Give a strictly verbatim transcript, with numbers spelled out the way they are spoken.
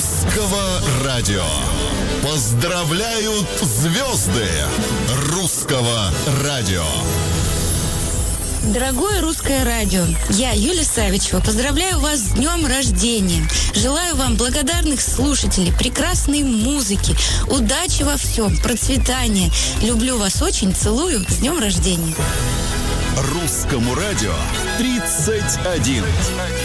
русского радио. Поздравляют звезды русского радио. Дорогое русское радио, я, Юлия Савичева, поздравляю вас с днем рождения. Желаю вам благодарных слушателей, прекрасной музыки, удачи во всем, процветания. Люблю вас очень, целую, с днем рождения. Русскому радио тридцать один.